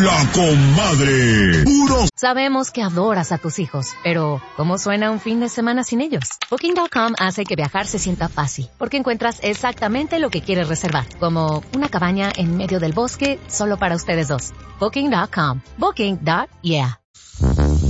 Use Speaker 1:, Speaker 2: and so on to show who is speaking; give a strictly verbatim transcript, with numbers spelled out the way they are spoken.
Speaker 1: La Comadre. Puro.
Speaker 2: Sabemos que adoras a tus hijos, pero ¿cómo suena un fin de semana sin ellos? Booking punto com hace que viajar se sienta fácil, porque encuentras exactamente lo que quieres reservar, como una cabaña en medio del bosque solo para ustedes dos. Booking punto com. Booking. Yeah.